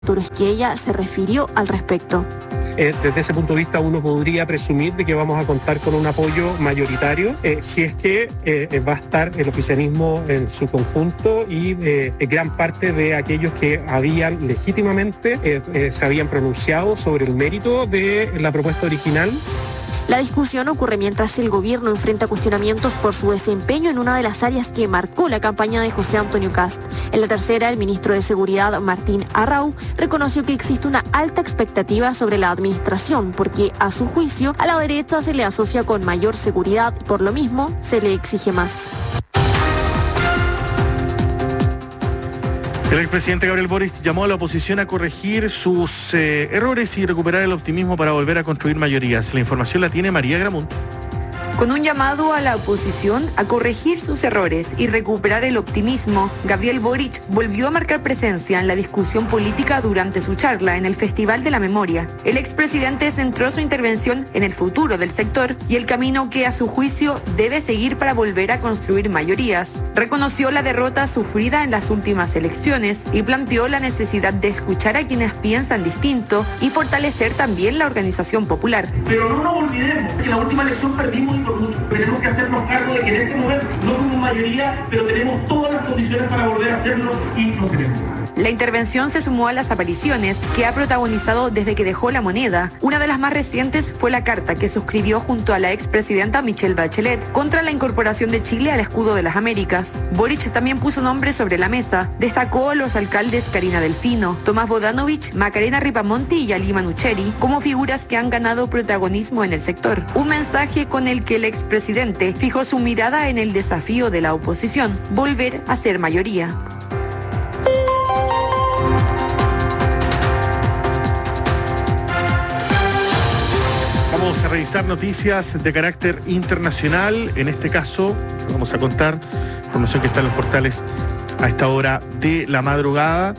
que ella se refirió al respecto. Desde ese punto de vista uno podría presumir de que vamos a contar con un apoyo mayoritario si es que va a estar el oficialismo en su conjunto y gran parte de aquellos que habían legítimamente se habían pronunciado sobre el mérito de la propuesta original. La discusión ocurre mientras el gobierno enfrenta cuestionamientos por su desempeño en una de las áreas que marcó la campaña de José Antonio Kast. En la tercera, el ministro de Seguridad, Martín Arrau, reconoció que existe una alta expectativa sobre la administración porque, a su juicio, a la derecha se le asocia con mayor seguridad y por lo mismo se le exige más. El expresidente Gabriel Boric llamó a la oposición a corregir sus errores y recuperar el optimismo para volver a construir mayorías. La información la tiene María Gramunt. Con un llamado a la oposición a corregir sus errores y recuperar el optimismo, Gabriel Boric volvió a marcar presencia en la discusión política durante su charla en el Festival de la Memoria. El expresidente centró su intervención en el futuro del sector y el camino que, a su juicio, debe seguir para volver a construir mayorías. Reconoció la derrota sufrida en las últimas elecciones y planteó la necesidad de escuchar a quienes piensan distinto y fortalecer también la organización popular. Pero no nos olvidemos que la última elección perdimos y tenemos que hacernos cargo de que en este momento no somos mayoría, pero tenemos todas las condiciones para volver a hacerlo y lo queremos. La intervención se sumó a las apariciones que ha protagonizado desde que dejó la moneda. Una de las más recientes fue la carta que suscribió junto a la expresidenta Michelle Bachelet contra la incorporación de Chile al escudo de las Américas. Boric también puso nombres sobre la mesa. Destacó a los alcaldes Karina Delfino, Tomás Bodanovich, Macarena Ripamonti y Ali Manucheri como figuras que han ganado protagonismo en el sector. Un mensaje con el que el expresidente fijó su mirada en el desafío de la oposición, volver a ser mayoría. Vamos a revisar noticias de carácter internacional. En este caso, vamos a contar información que está en los portales a esta hora de la madrugada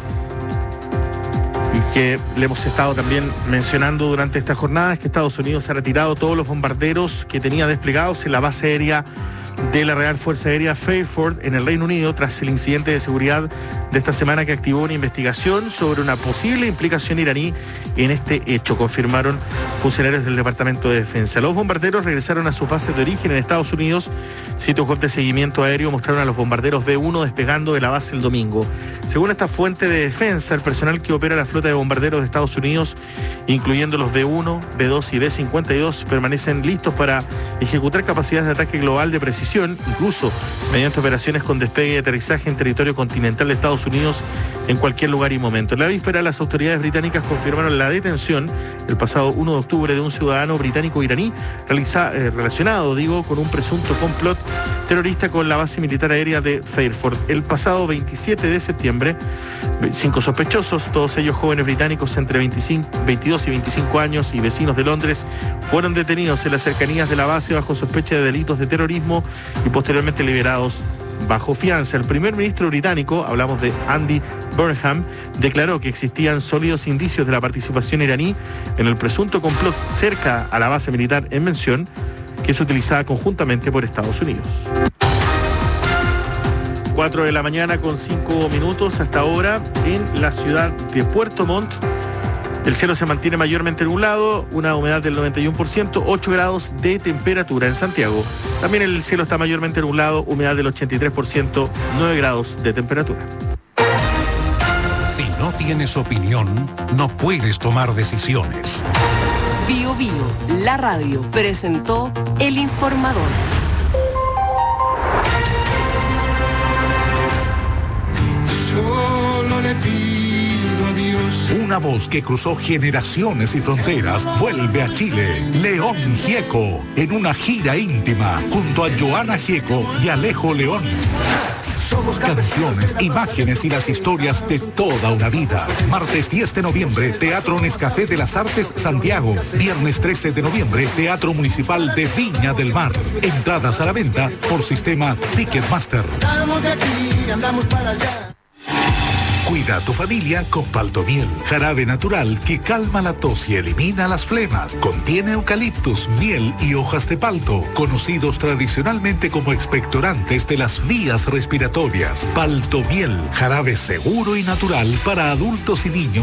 y que le hemos estado también mencionando durante esta jornada, es que Estados Unidos ha retirado todos los bombarderos que tenía desplegados en la base aérea de la Real Fuerza Aérea Fairford en el Reino Unido tras el incidente de seguridad de esta semana que activó una investigación sobre una posible implicación iraní en este hecho, confirmaron funcionarios del Departamento de Defensa. Los bombarderos regresaron a sus bases de origen en Estados Unidos. Sitios web de seguimiento aéreo mostraron a los bombarderos B-1 despegando de la base el domingo. Según esta fuente de defensa, el personal que opera la flota de bombarderos de Estados Unidos, incluyendo los B-1, B-2 y B-52, permanecen listos para ejecutar capacidades de ataque global de precisión, incluso mediante operaciones con despegue y aterrizaje en territorio continental de Estados Unidos en cualquier lugar y momento. En la víspera, las autoridades británicas confirmaron la detención el pasado 1 de octubre de un ciudadano británico-iraní relacionado, con un presunto complot terrorista con la base militar aérea de Fairford. El pasado 27 de septiembre, 5 sospechosos, todos ellos jóvenes británicos entre 22 y 25 años y vecinos de Londres, fueron detenidos en las cercanías de la base bajo sospecha de delitos de terrorismo y posteriormente liberados bajo fianza. El primer ministro británico, hablamos de Andy Burnham, declaró que existían sólidos indicios de la participación iraní en el presunto complot cerca a la base militar en mención, que es utilizada conjuntamente por Estados Unidos. 4 de la mañana con 5 minutos hasta ahora en la ciudad de Puerto Montt. El cielo se mantiene mayormente nublado, una humedad del 91%, 8 grados de temperatura en Santiago. También el cielo está mayormente nublado, humedad del 83%, 9 grados de temperatura. Si no tienes opinión, no puedes tomar decisiones. Bio Bio, la radio, presentó El Informador. Solo le pido a Dios. Una voz que cruzó generaciones y fronteras vuelve a Chile. León Gieco, en una gira íntima, junto a Joana Gieco y Alejo León. Canciones, imágenes y las historias de toda una vida. Martes 10 de noviembre, Teatro Nescafé de las Artes, Santiago. Viernes 13 de noviembre, Teatro Municipal de Viña del Mar. Entradas a la venta por sistema Ticketmaster. Andamos de aquí, andamos para allá. Cuida a tu familia con Paltomiel, jarabe natural que calma la tos y elimina las flemas. Contiene eucaliptus, miel y hojas de palto, conocidos tradicionalmente como expectorantes de las vías respiratorias. Paltomiel, jarabe seguro y natural para adultos y niños